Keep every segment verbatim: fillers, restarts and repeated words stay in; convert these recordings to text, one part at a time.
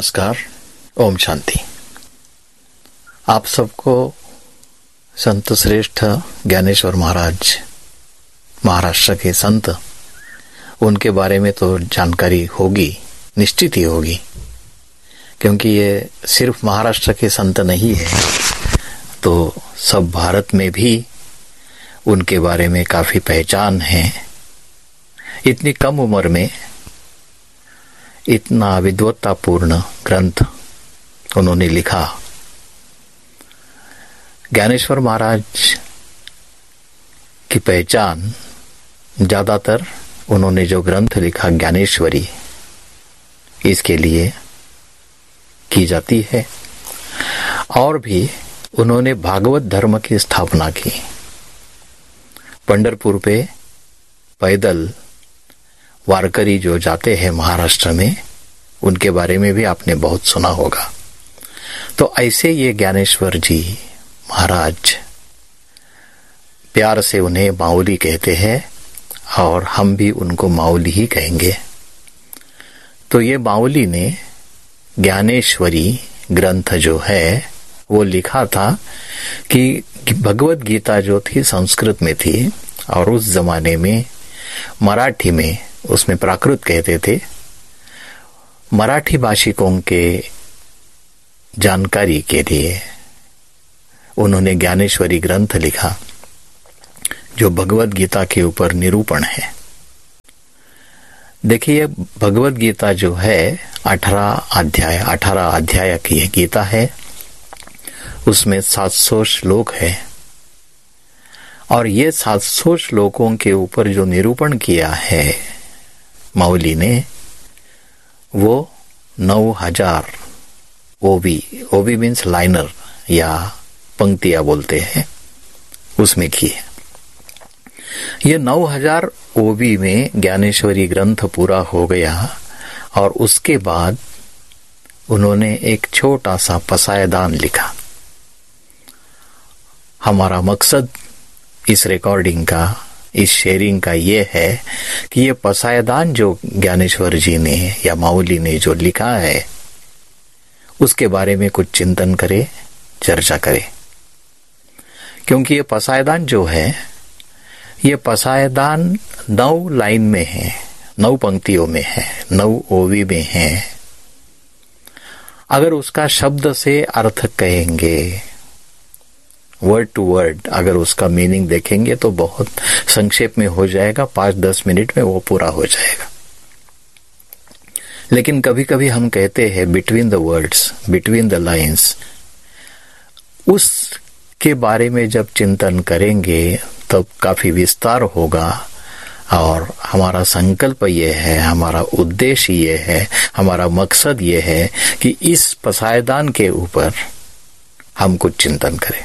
नमस्कार, ओम शांति। आप सबको संत श्रेष्ठ ज्ञानेश्वर महाराज, महाराष्ट्र के संत, उनके बारे में तो जानकारी होगी, निश्चित ही होगी, क्योंकि ये सिर्फ महाराष्ट्र के संत नहीं है, तो सब भारत में भी उनके बारे में काफी पहचान है। इतनी कम उम्र में इतना विद्वत्तापूर्ण ग्रंथ उन्होंने लिखा। ज्ञानेश्वर महाराज की पहचान ज्यादातर उन्होंने जो ग्रंथ लिखा ज्ञानेश्वरी, इसके लिए की जाती है। और भी उन्होंने भागवत धर्म की स्थापना की। पंढरपुर पे पैदल वारकरी जो जाते हैं महाराष्ट्र में, उनके बारे में भी आपने बहुत सुना होगा। तो ऐसे ये ज्ञानेश्वर जी महाराज, प्यार से उन्हें माऊली कहते हैं और हम भी उनको माऊली ही कहेंगे। तो ये माऊली ने ज्ञानेश्वरी ग्रंथ जो है वो लिखा था कि भगवत गीता जो थी संस्कृत में थी, और उस जमाने में मराठी में, उसमें प्राकृत कहते थे, मराठी भाषिकों के जानकारी के लिए उन्होंने ज्ञानेश्वरी ग्रंथ लिखा, जो भगवत गीता के ऊपर निरूपण है। देखिए, भगवत गीता जो है अठारह अध्याय अठारह अध्याय की गीता है, उसमें सात सौ श्लोक है, और ये सात सौ श्लोकों के ऊपर जो निरूपण किया है माऊली ने, वो नौ हजार ओवी, ओवी मीन्स लाइनर या पंक्तियां बोलते हैं, उसमें की है। ये नौ हजार ओवी में ज्ञानेश्वरी ग्रंथ पूरा हो गया, और उसके बाद उन्होंने एक छोटा सा पसायदान लिखा। हमारा मकसद इस रिकॉर्डिंग का, इस शेयरिंग का ये है कि ये पसायदान जो ज्ञानेश्वर जी ने या माऊली ने जो लिखा है, उसके बारे में कुछ चिंतन करे, चर्चा करे। क्योंकि ये पसायदान जो है, ये पसायदान नौ लाइन में है, नौ पंक्तियों में है, नौ ओवी में है। अगर उसका शब्द से अर्थ कहेंगे, वर्ड टू वर्ड अगर उसका मीनिंग देखेंगे, तो बहुत संक्षेप में हो जाएगा, पांच दस मिनट में वो पूरा हो जाएगा। लेकिन कभी कभी हम कहते हैं between the words, between the lines, उसके बारे में जब चिंतन करेंगे तब काफी विस्तार होगा। और हमारा संकल्प ये है, हमारा उद्देश्य ये है, हमारा मकसद ये है कि इस पसायदान के ऊपर हम कुछ चिंतन करें।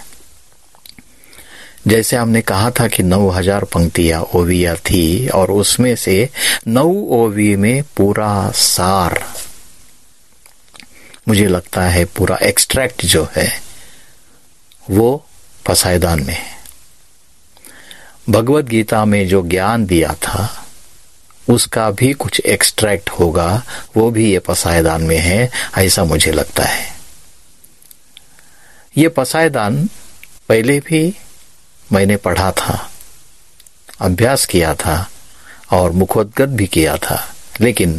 जैसे हमने कहा था कि नौ हजार पंक्तियां ओविया थी, और उसमें से नौ ओवी में पूरा सार, मुझे लगता है पूरा एक्सट्रैक्ट जो है वो पसायदान में है। भगवत गीता में जो ज्ञान दिया था उसका भी कुछ एक्सट्रैक्ट होगा, वो भी ये पसायदान में है, ऐसा मुझे लगता है। ये पसायदान पहले भी मैंने पढ़ा था, अभ्यास किया था और मुखोद्गत भी किया था, लेकिन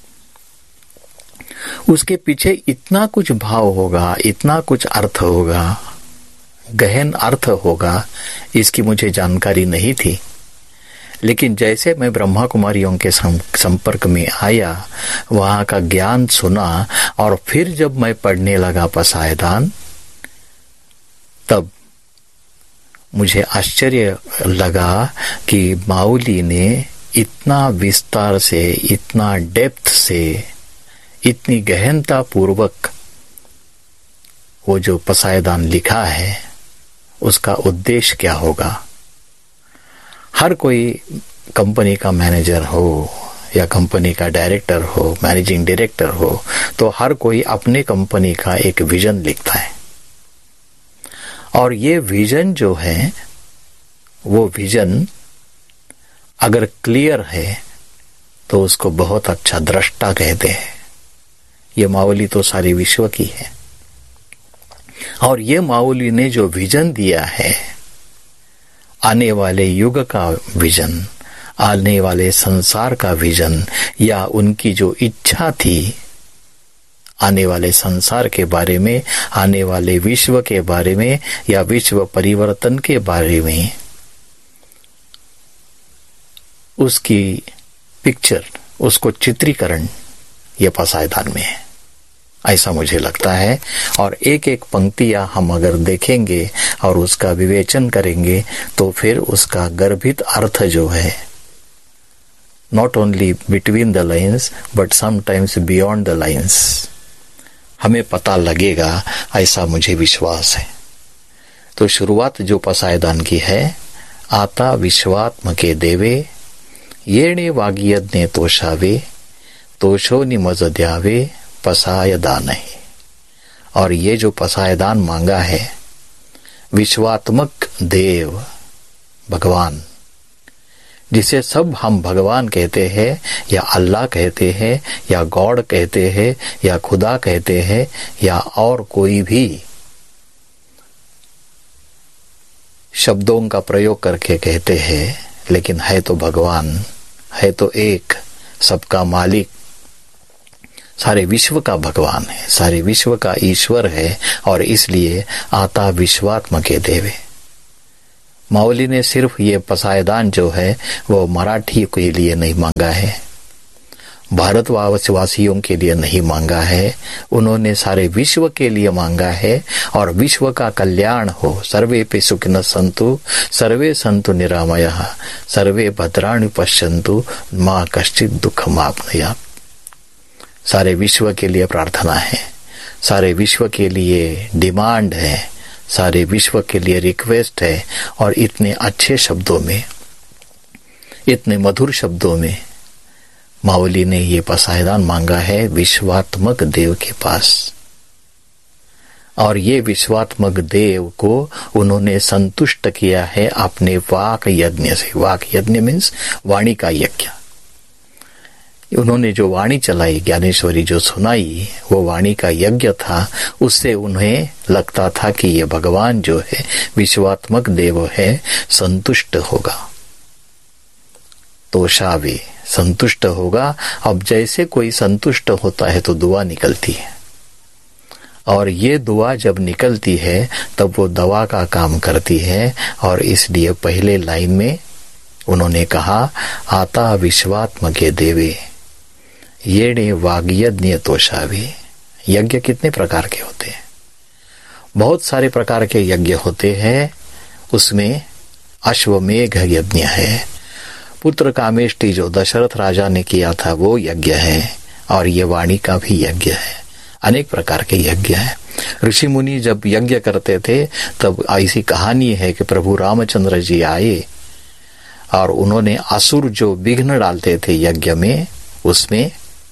उसके पीछे इतना कुछ भाव होगा, इतना कुछ अर्थ होगा, गहन अर्थ होगा, इसकी मुझे जानकारी नहीं थी। लेकिन जैसे मैं ब्रह्मा कुमारियों के संपर्क में आया, वहां का ज्ञान सुना, और फिर जब मैं पढ़ने लगा पसायदान, तब मुझे आश्चर्य लगा कि माऊली ने इतना विस्तार से, इतना डेप्थ से, इतनी गहनता पूर्वक वो जो पसायदान लिखा है, उसका उद्देश्य क्या होगा। हर कोई कंपनी का मैनेजर हो या कंपनी का डायरेक्टर हो, मैनेजिंग डायरेक्टर हो, तो हर कोई अपने कंपनी का एक विजन लिखता है, और ये विजन जो है, वो विजन अगर क्लियर है तो उसको बहुत अच्छा दृष्टा कहते हैं। ये मावली तो सारे विश्व की है। और ये मावली ने जो विजन दिया है, आने वाले युग का विजन, आने वाले संसार का विजन, या उनकी जो इच्छा थी आने वाले संसार के बारे में, आने वाले विश्व के बारे में, या विश्व परिवर्तन के बारे में, उसकी पिक्चर, उसको चित्रीकरण ये पसायदान में है, ऐसा मुझे लगता है। और एक एक पंक्तियां हम अगर देखेंगे और उसका विवेचन करेंगे तो फिर उसका गर्भित अर्थ जो है, not only between the lines but sometimes beyond the lines, हमें पता लगेगा, ऐसा मुझे विश्वास है। तो शुरुआत जो पसायदान की है, आता विश्वात्म के देवे येणे वागियज्ञे तोषावे तोषो निमज द्यावे पसायदान है। और ये जो पसायदान मांगा है, विश्वात्मक देव भगवान, जिसे सब हम भगवान कहते हैं या अल्लाह कहते हैं या गॉड कहते हैं या खुदा कहते हैं या और कोई भी शब्दों का प्रयोग करके कहते हैं, लेकिन है तो भगवान, है तो एक, सबका मालिक, सारे विश्व का भगवान है, सारे विश्व का ईश्वर है। और इसलिए आता विश्वात्म के देवे। मावली ने सिर्फ ये पसायदान जो है वो मराठी के लिए नहीं मांगा है, भारतवासियों के लिए नहीं मांगा है, उन्होंने सारे विश्व के लिए मांगा है। और विश्व का कल्याण हो, सर्वे पे सुखिनः सन्तु सर्वे सन्तु निरामयः सर्वे भद्राणि पश्यन्तु मा कश्चित् दुःखमाप्नुयात्। सारे विश्व के लिए प्रार्थना है, सारे विश्व के लिए डिमांड है, सारे विश्व के लिए रिक्वेस्ट है। और इतने अच्छे शब्दों में, इतने मधुर शब्दों में मावली ने ये पसायदान मांगा है विश्वात्मक देव के पास। और ये विश्वात्मक देव को उन्होंने संतुष्ट किया है अपने वाक यज्ञ से। वाक यज्ञ मीन्स वाणी का यज्ञ। उन्होंने जो वाणी चलाई, ज्ञानेश्वरी जो सुनाई, वो वाणी का यज्ञ था। उससे उन्हें लगता था कि ये भगवान जो है, विश्वात्मक देव है, संतुष्ट होगा, तोषावे, संतुष्ट होगा। अब जैसे कोई संतुष्ट होता है तो दुआ निकलती है, और ये दुआ जब निकलती है तब वो दवा का काम करती है। और इसलिए पहले लाइन में उन्होंने कहा, आता विश्वात्म के देवे येणे वाग्यज्ञ तोषावे। यज्ञ कितने प्रकार के होते हैं? बहुत सारे प्रकार के यज्ञ होते हैं। उसमें अश्वमेघ यज्ञ है, पुत्र कामेष्टि जो दशरथ राजा ने किया था वो यज्ञ है, और ये वाणी का भी यज्ञ है। अनेक प्रकार के यज्ञ हैं। ऋषि मुनि जब यज्ञ करते थे तब ऐसी कहानी है कि प्रभु रामचंद्र जी आए और उन्होंने असुर जो विघ्न डालते थे यज्ञ में, उसमें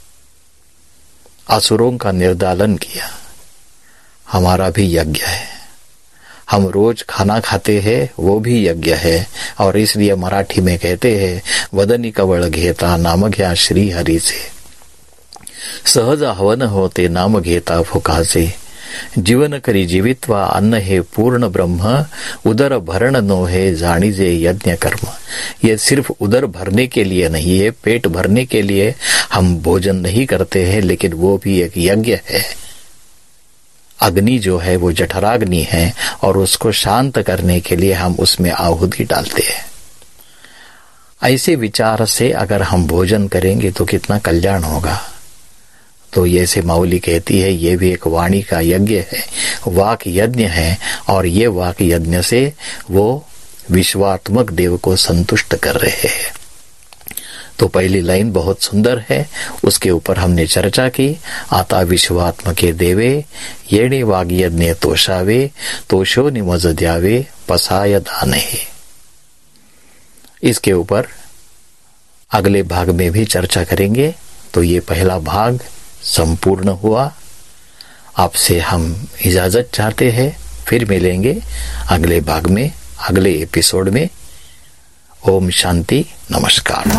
असुरों का निर्दालन किया। हमारा भी यज्ञ है, हम रोज खाना खाते हैं, वो भी यज्ञ है। और इसलिए मराठी में कहते हैं, वदनी कवळ घेता नाम घ्या श्री हरी से, सहज हवन होते नाम घेता फुकासे, जीवन करी जीवित्वा अन्न हे पूर्ण ब्रह्म, उदर भरण नो है जाणीजे यज्ञ कर्म। ये सिर्फ उदर भरने के लिए नहीं है, पेट भरने के लिए हम भोजन नहीं करते हैं, लेकिन वो भी एक यज्ञ है। अग्नि जो है वो जठराग्नि है, और उसको शांत करने के लिए हम उसमें आहुति डालते हैं। ऐसे विचार से अगर हम भोजन करेंगे तो कितना कल्याण होगा। तो ये से मावली कहती है, ये भी एक वाणी का यज्ञ है, वाक यज्ञ है। और ये वाक यज्ञ से वो विश्वात्मक देव को संतुष्ट कर रहे हैं। तो पहली लाइन बहुत सुंदर है, उसके ऊपर हमने चर्चा की। आता विश्वात्म के देवे येणे वाग्यज्ञ तोषावे, तोषो निमज द्यावे पसाय दाने। इसके ऊपर अगले भाग में भी चर्चा करेंगे। तो ये पहला भाग संपूर्ण हुआ। आपसे हम इजाजत चाहते हैं, फिर मिलेंगे अगले भाग में, अगले एपिसोड में। ओम शांति, नमस्कार।